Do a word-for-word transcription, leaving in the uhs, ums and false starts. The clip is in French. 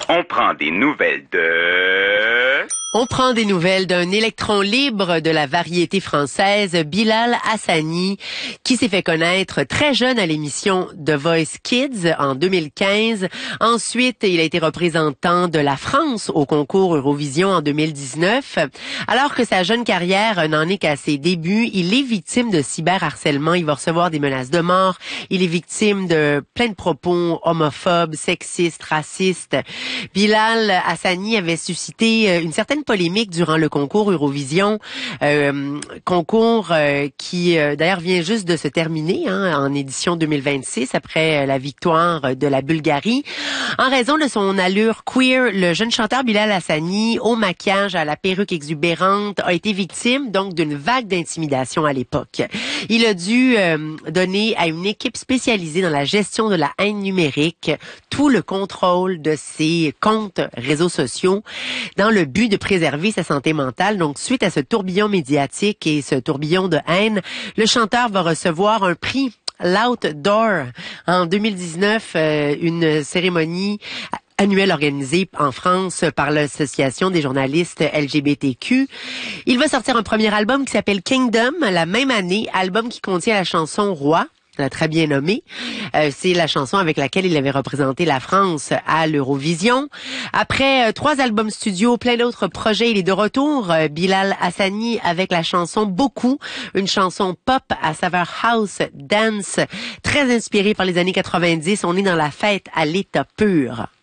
On prend des nouvelles de... On prend des nouvelles d'un électron libre de la variété française, Bilal Hassani, qui s'est fait connaître très jeune à l'émission The Voice Kids en deux mille quinze. Ensuite, il a été représentant de la France au concours Eurovision en deux mille dix-neuf. Alors que sa jeune carrière n'en est qu'à ses débuts, il est victime de cyberharcèlement. Il va recevoir des menaces de mort. Il est victime de plein de propos homophobes, sexistes, racistes. Bilal Hassani avait suscité une certaine polémique durant le concours Eurovision, euh, concours euh, qui euh, d'ailleurs vient juste de se terminer hein, en édition deux mille vingt-six après euh, la victoire de la Bulgarie. En raison de son allure queer, le jeune chanteur Bilal Hassani, au maquillage, à la perruque exubérante, a été victime donc d'une vague d'intimidation à l'époque. Il a dû euh, donner à une équipe spécialisée dans la gestion de la haine numérique tout le contrôle de ses comptes réseaux sociaux dans le but de préserver sa santé mentale. Donc, suite à ce tourbillon médiatique et ce tourbillon de haine, le chanteur va recevoir un prix l'Outdoor en deux mille dix-neuf, euh, une cérémonie annuelle organisée en France par l'Association des journalistes L G B T Q. Il va sortir un premier album qui s'appelle Kingdom la même année, album qui contient la chanson Roi. L'a très bien nommé. Euh, c'est la chanson avec laquelle il avait représenté la France à l'Eurovision. Après euh, trois albums studio, plein d'autres projets, il est de retour. Euh, Bilal Hassani avec la chanson Beaucoup, une chanson pop à saveur house, dance, très inspirée par les années quatre-vingt-dix. On est dans la fête à l'état pur.